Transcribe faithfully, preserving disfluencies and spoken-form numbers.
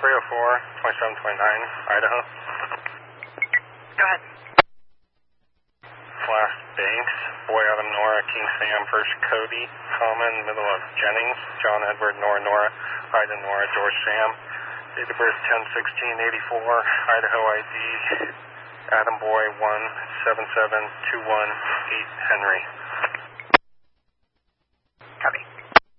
three oh four, twenty-seven twenty-nine, Idaho. Go ahead. Last Banks, boy out of Nora, King Sam, first Cody, Common, middle of Jennings, John Edward, Nora Nora, Ida Nora, George Sam. Date of birth ten sixteen eighty-four, Idaho I D, Adam Boy one seven seven two one eight Henry.